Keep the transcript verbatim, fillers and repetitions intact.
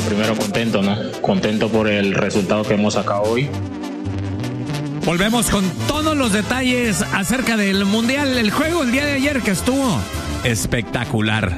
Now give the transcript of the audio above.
primero contento, ¿no? Contento por el resultado que hemos sacado hoy. Volvemos con todos los detalles acerca del Mundial, el juego el día de ayer que estuvo espectacular.